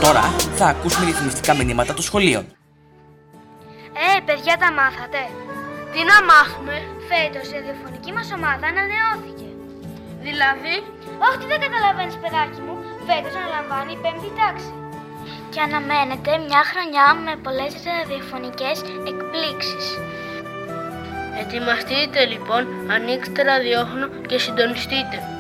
Τώρα θα ακούσουμε διαφημιστικά μηνύματα των σχολείων. Παιδιά, τα μάθατε? Τι να μάθουμε? Φέτος η ραδιοφωνική μας ομάδα ανανεώθηκε. Δηλαδή? Όχι, τι δεν καταλαβαίνεις, παιδάκι μου. Φέτος αναλαμβάνει η 5η τάξη. Και αναμένεται μια χρονιά με πολλές ραδιοφωνικές εκπλήξεις. Ετοιμαστείτε λοιπόν, ανοίξτε ραδιόφωνο και συντονιστείτε.